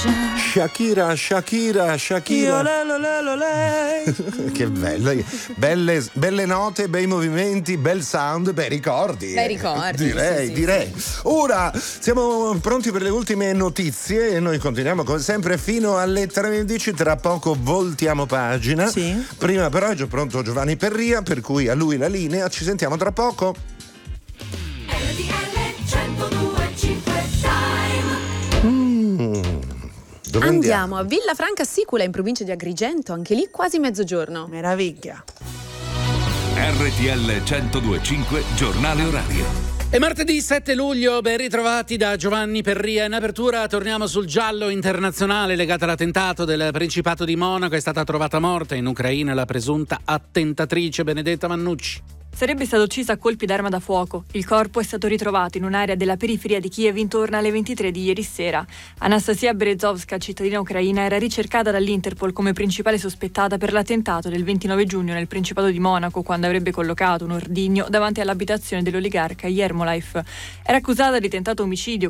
Shakira. Che bello, belle note, bei movimenti, bel sound, bei ricordi. Direi. Ora siamo pronti per le ultime notizie e noi continuiamo come sempre fino alle 13. Tra poco voltiamo pagina. Sì. Prima però è già pronto Giovanni Perria, per cui a lui la linea. Ci sentiamo tra poco. Dove andiamo a Villa Franca Sicula in provincia di Agrigento, anche lì quasi mezzogiorno. Meraviglia. RTL 102.5 giornale orario. È martedì 7 luglio, ben ritrovati da Giovanni Perria. In apertura torniamo sul giallo internazionale legato all'attentato del Principato di Monaco. È stata trovata morta in Ucraina la presunta attentatrice Benedetta Vannucci. Sarebbe stata uccisa a colpi d'arma da fuoco. Il corpo è stato ritrovato in un'area della periferia di Kiev intorno alle 23 di ieri sera. Anastasia Berezovska, cittadina ucraina, era ricercata dall'Interpol come principale sospettata per l'attentato del 29 giugno nel Principato di Monaco, quando avrebbe collocato un ordigno davanti all'abitazione dell'oligarca Yermolaev. Era accusata di tentato omicidio